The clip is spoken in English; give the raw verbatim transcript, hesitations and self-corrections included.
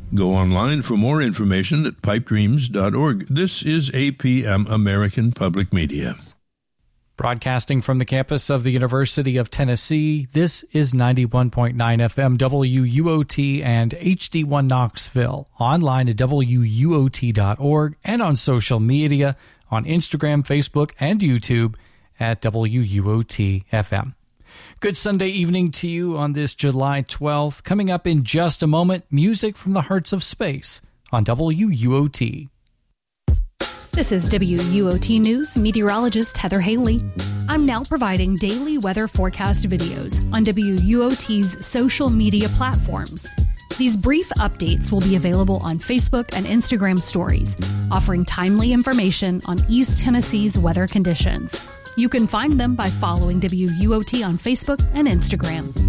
Go online for more information at pipe dreams dot org. This is A P M American Public Media. Broadcasting from the campus of the University of Tennessee, this is ninety-one point nine F M W U O T and H D one Knoxville, online at W U O T dot org and on social media on Instagram, Facebook, and YouTube at W U O T F M. Good Sunday evening to you on this July twelfth. Coming up in just a moment, music from the hearts of space on W U O T. This is W U O T News meteorologist Heather Haley. I'm now providing daily weather forecast videos on W U O T's social media platforms. These brief updates will be available on Facebook and Instagram stories, offering timely information on East Tennessee's weather conditions. You can find them by following W U O T on Facebook and Instagram.